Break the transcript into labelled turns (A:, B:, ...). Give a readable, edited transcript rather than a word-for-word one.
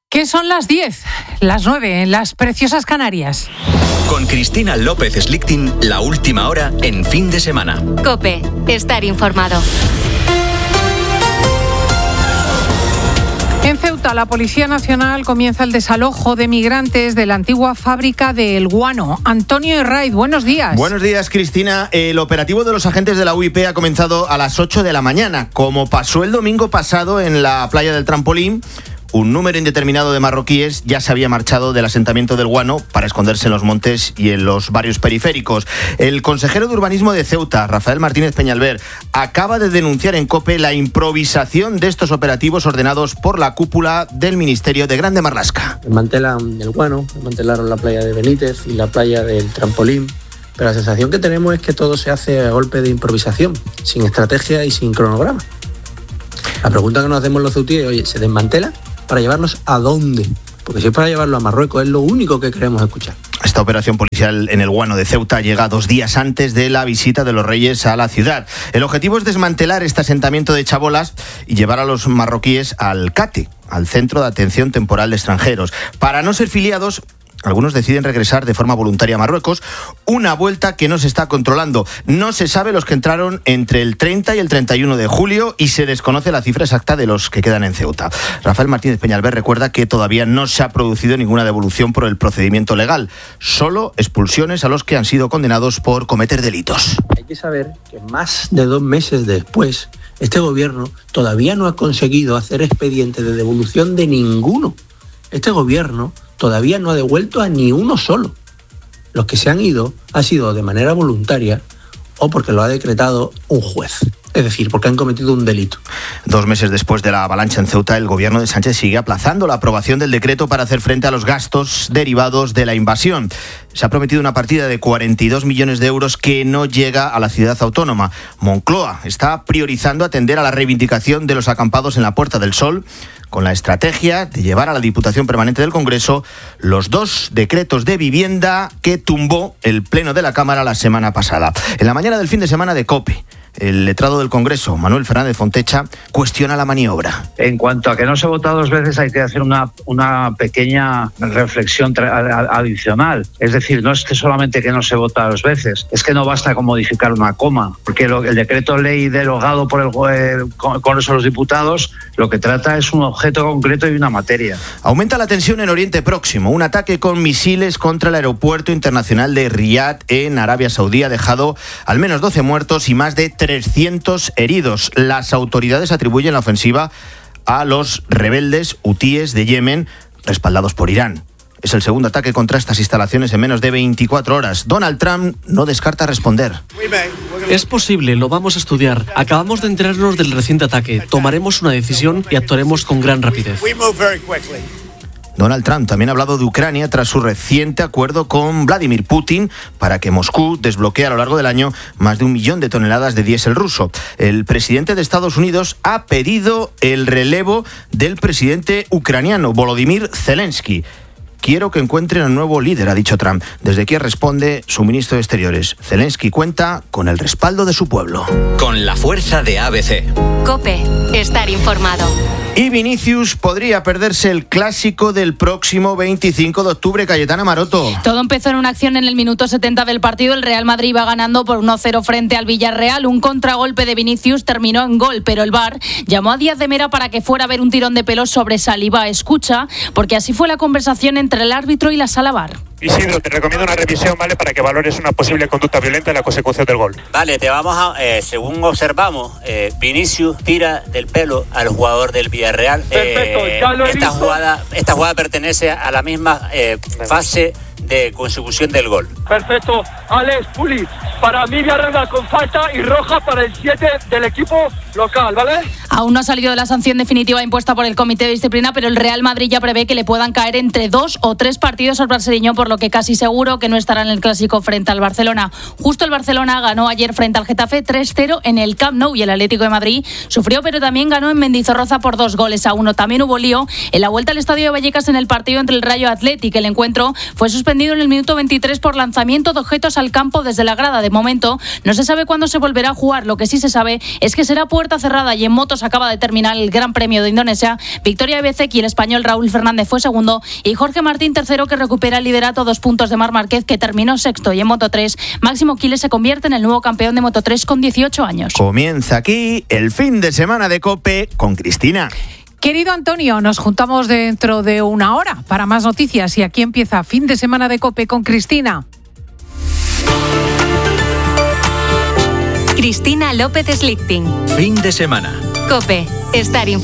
A: Que son las 10, las 9 en las preciosas Canarias.
B: Con Cristina López Slichting, la última hora en Fin de Semana.
C: COPE, estar informado.
A: En Ceuta, la Policía Nacional comienza el desalojo de migrantes de la antigua fábrica de El Guano. Antonio Herraiz, buenos días.
D: Buenos días, Cristina. El operativo de los agentes de la UIP ha comenzado a las 8 de la mañana. Como pasó el domingo pasado en la playa del Trampolín, un número indeterminado de marroquíes ya se había marchado del asentamiento del Guano para esconderse en los montes y en los barrios periféricos. El consejero de Urbanismo de Ceuta, Rafael Martínez Peñalver, acaba de denunciar en COPE la improvisación de estos operativos ordenados por la cúpula del Ministerio de Grande Marlaska.
E: Desmantelan el Guano, desmantelaron la playa de Benítez y la playa del Trampolín, pero la sensación que tenemos es que todo se hace a golpe de improvisación, sin estrategia y sin cronograma. La pregunta que nos hacemos los ceutíes, oye, ¿se desmantela? ¿Para llevarnos a dónde? Porque si es para llevarlo a Marruecos, es lo único que queremos escuchar.
D: Esta operación policial en el Guano de Ceuta llega 2 días antes de la visita de los Reyes a la ciudad. El objetivo es desmantelar este asentamiento de chabolas y llevar a los marroquíes al CATE, al Centro de Atención Temporal de Extranjeros. Para no ser filiados, algunos deciden regresar de forma voluntaria a Marruecos, una vuelta que no se está controlando. No se sabe los que entraron entre el 30 y el 31 de julio y se desconoce la cifra exacta de los que quedan en Ceuta. Rafael Martínez Peñalver recuerda que todavía no se ha producido ninguna devolución por el procedimiento legal, solo expulsiones a los que han sido condenados por cometer delitos.
E: Hay que saber que más de 2 meses después, este gobierno todavía no ha conseguido hacer expediente de devolución de ninguno. Este gobierno todavía no ha devuelto a ni uno solo. Los que se han ido ha sido de manera voluntaria o porque lo ha decretado un juez. Es decir, porque han cometido un delito.
D: 2 meses después de la avalancha en Ceuta, el gobierno de Sánchez sigue aplazando la aprobación del decreto para hacer frente a los gastos derivados de la invasión. Se ha prometido una partida de 42 millones de euros que no llega a la ciudad autónoma. Moncloa está priorizando atender a la reivindicación de los acampados en la Puerta del Sol, con la estrategia de llevar a la Diputación Permanente del Congreso los 2 decretos de vivienda que tumbó el Pleno de la Cámara la semana pasada. En la mañana del fin de semana de COPE, el letrado del Congreso, Manuel Fernández Fontecha, cuestiona la maniobra.
F: En cuanto a que no se vota 2 veces, hay que hacer una pequeña reflexión adicional. Es decir, no es que solamente que no se vota 2 veces, es que no basta con modificar una coma, porque el decreto ley derogado por el Congreso de los Diputados lo que trata es un objeto concreto y una materia.
D: Aumenta la tensión en Oriente Próximo. Un ataque con misiles contra el aeropuerto internacional de Riyadh en Arabia Saudí ha dejado al menos 12 muertos y más de 300 heridos. Las autoridades atribuyen la ofensiva a los rebeldes hutíes de Yemen, respaldados por Irán. Es el segundo ataque contra estas instalaciones en menos de 24 horas. Donald Trump no descarta responder.
G: Es posible, lo vamos a estudiar. Acabamos de enterarnos del reciente ataque. Tomaremos una decisión y actuaremos con gran rapidez.
D: Donald Trump también ha hablado de Ucrania tras su reciente acuerdo con Vladimir Putin para que Moscú desbloquee a lo largo del año más de 1 millón de toneladas de diésel ruso. El presidente de Estados Unidos ha pedido el relevo del presidente ucraniano, Volodymyr Zelensky. Quiero que encuentren al nuevo líder, ha dicho Trump. Desde Kiev responde su ministro de Exteriores. Zelensky cuenta con el respaldo de su pueblo.
B: Con la fuerza de ABC.
C: COPE, estar informado.
D: Y Vinicius podría perderse el clásico del próximo 25 de octubre, Cayetana Maroto.
H: Todo empezó en una acción en el minuto 70 del partido. El Real Madrid iba ganando por 1-0 frente al Villarreal. Un contragolpe de Vinicius terminó en gol, pero el VAR llamó a Díaz de Mera para que fuera a ver un tirón de pelo sobre Saliba. Escucha, porque así fue la conversación entre el árbitro y la sala VAR.
I: Isidro, te recomiendo una revisión, ¿vale? Para que valores una posible conducta violenta en la consecución del gol.
J: Vale, te vamos a, según observamos, Vinicius tira del pelo al jugador del Villarreal.
I: Perfecto, ya lo he visto.
J: Esta jugada pertenece a la misma fase de consecución del gol.
I: Perfecto, Alex Puli, para mí Villarreal con falta y roja para el 7 del equipo local, ¿vale?
H: Aún no ha salido la sanción definitiva impuesta por el Comité de Disciplina, pero el Real Madrid ya prevé que le puedan caer entre 2 o 3 partidos al brasileño, por lo que casi seguro que no estará en el clásico frente al Barcelona. Justo el Barcelona ganó ayer frente al Getafe 3-0 en el Camp Nou y el Atlético de Madrid sufrió, pero también ganó en Mendizorroza por 2-1. También hubo lío en la vuelta al Estadio de Vallecas en el partido entre el Rayo Athletic. El encuentro fue suspendido en el minuto 23 por lanzamiento de objetos al campo desde la grada. De momento no se sabe cuándo se volverá a jugar. Lo que sí se sabe es que será puerta cerrada, y en motos acaba de terminar el Gran Premio de Indonesia. Victoria de Bezeki, el español Raúl Fernández fue segundo y Jorge Martín tercero, que recupera el liderato a 2 puntos de Marc Márquez, que terminó sexto. Y en Moto3, Máximo Quiles se convierte en el nuevo campeón de Moto3 con 18 años.
D: Comienza aquí el fin de semana de COPE con Cristina.
A: Querido Antonio, nos juntamos dentro de una hora para más noticias, y aquí empieza Fin de Semana de COPE con Cristina.
C: Cristina López Slichting.
B: Fin de semana.
C: COPE. Estar informado.